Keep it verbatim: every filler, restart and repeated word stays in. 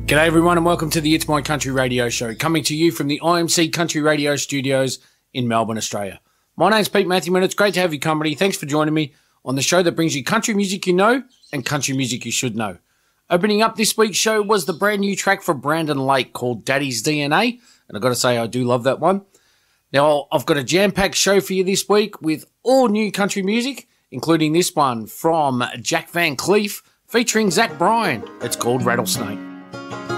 G'day everyone and welcome to the It's My Country Radio Show, coming to you from the I M C Country Radio Studios in Melbourne, Australia. My name's Pete Matthew and it's great to have your company. Thanks for joining me on the show that brings you country music you know and country music you should know. Opening up this week's show was the brand new track from Brandon Lake called Daddy's D N A, and I've got to say I do love that one. Now, I've got a jam-packed show for you this week with all new country music, including this one from Jack Van Cleef featuring Zach Bryan. It's called Rattlesnake.